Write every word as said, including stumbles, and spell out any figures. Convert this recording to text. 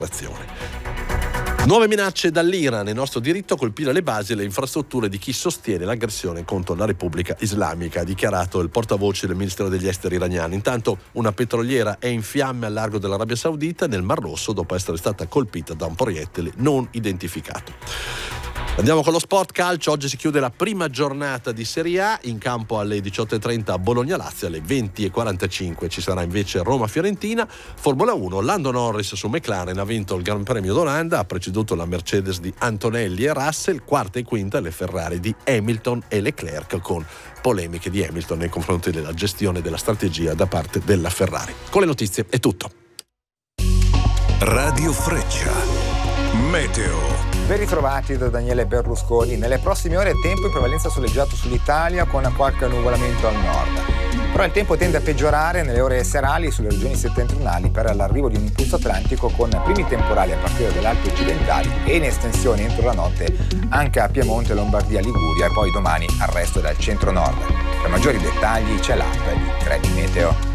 Nuove minacce dall'Iran. Il nostro diritto a colpire le basi e le infrastrutture di chi sostiene l'aggressione contro la Repubblica Islamica, ha dichiarato il portavoce del Ministero degli Esteri iraniano. Intanto una petroliera è in fiamme al largo dell'Arabia Saudita nel Mar Rosso dopo essere stata colpita da un proiettile non identificato. Andiamo con lo sport calcio. Oggi si chiude la prima giornata di Serie A. In campo alle diciotto e trenta Bologna-Lazio, alle venti e quarantacinque ci sarà invece Roma-Fiorentina. Formula uno, Lando Norris su McLaren ha vinto il Gran Premio d'Olanda, ha preceduto la Mercedes di Antonelli e Russell, quarta e quinta le Ferrari di Hamilton e Leclerc, con polemiche di Hamilton nei confronti della gestione della strategia da parte della Ferrari. Con le notizie è tutto. Radio Freccia, meteo. Ben ritrovati da Daniele Berlusconi. Nelle prossime ore tempo in prevalenza soleggiato sull'Italia con qualche annuvolamento al nord. Però il tempo tende a peggiorare nelle ore serali sulle regioni settentrionali per l'arrivo di un impulso atlantico con primi temporali a partire dalle Alpi occidentali e in estensione entro la notte anche a Piemonte, Lombardia, Liguria e poi domani al resto del centro-nord. Per maggiori dettagli c'è l'app di Trebi Meteo.